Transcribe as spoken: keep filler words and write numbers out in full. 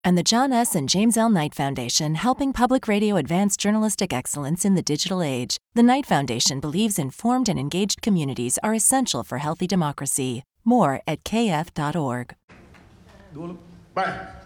and the John S. and James L. Knight Foundation, helping public radio advance journalistic excellence in the digital age. The Knight Foundation believes informed and engaged communities are essential for healthy democracy. More at k f dot org. Vai!